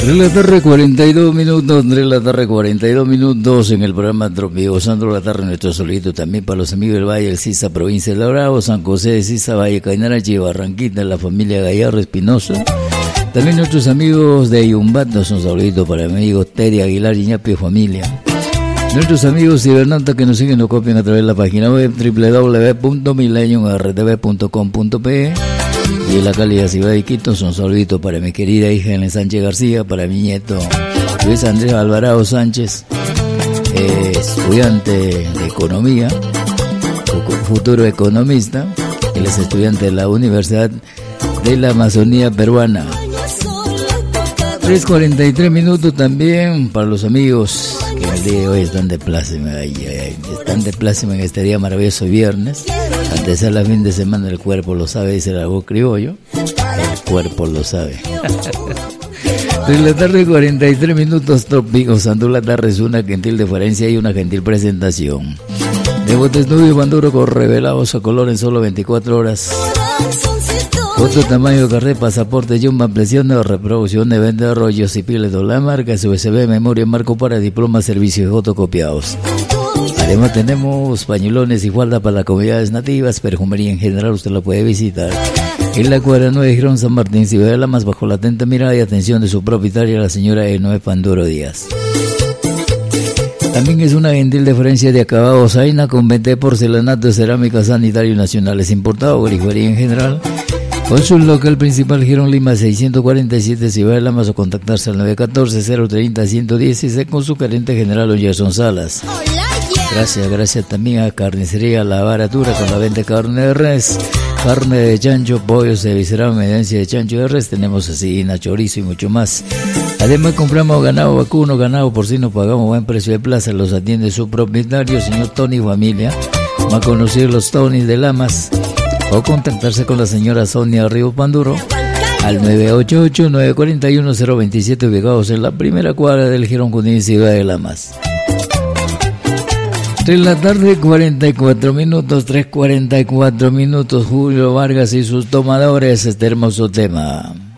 3 de la tarde, 42 minutos, 3 de la tarde, 42 minutos en el programa Trópico. Sandro la tarde, nuestro solito también para los amigos del Valle del Sisa, provincia de La Bravo, San José de Sisa, Valle Cainarachi, Barranquita, la familia Gallardo Espinosa. También nuestros amigos de Yumbato, un saludito para mi amigo Teri Aguilar Iñapi, familia. Nuestros amigos cibernautas que nos siguen nos copian a través de la página web www.millennium.rtv.com.pe. Y en la calidad ciudad de Quito, un saludito para mi querida hija Helen Sánchez García, para mi nieto Luis Andrés Alvarado Sánchez, estudiante de economía, futuro economista. Él es estudiante de la Universidad de la Amazonía Peruana. 3:43 minutos también para los amigos que el día de hoy están de plácima, están de plácima en este día maravilloso viernes. Antes de ser la fin de semana, el cuerpo lo sabe, dice el argot criollo. El cuerpo lo sabe. De la tarde, 43 minutos, Trópico. Sandro la tarde es una gentil deferencia y una gentil presentación. De botes nuevos Banduro con revelados a color en solo 24 horas. Foto, tamaño, carnet, pasaporte, yumba, presión de reproducción de venta, rollos y piles de la marca, USB, memoria, marco para diplomas, servicios y fotocopiados. Además tenemos pañuelones y falda para las comunidades nativas, perfumería en general, usted la puede visitar. En la cuadra 9 Girón San Martín, Ciudad de La Más, bajo la atenta mirada y atención de su propietaria, la señora Enoe Panduro Díaz. También es una gentil deferencia de acabado Zaina con 20 porcelanato, cerámica, sanitario nacionales importado, grifería en general. Con su local principal Girón Lima 647, Ciudad de La Más, o contactarse al 914-030-116 con su gerente general don Gerson Salas. Gracias también a Carnicería La Baratura con la venta de carne de res, carne de chancho, pollo, visceral, medencia de chancho de res, tenemos asesina, chorizo y mucho más. Además compramos ganado vacuno, ganado porcino, pagamos buen precio de plaza, los atiende su propietario, señor Tony Familia, va a conocer los Tonys de Lamas, o contactarse con la señora Sonia Río Panduro al 988-941-027, ubicados en la primera cuadra del Girón Junín, Ciudad de Lamas. 3 de la tarde, 44 minutos, 3:44 minutos, Julio Vargas y sus tomadores, este hermoso tema.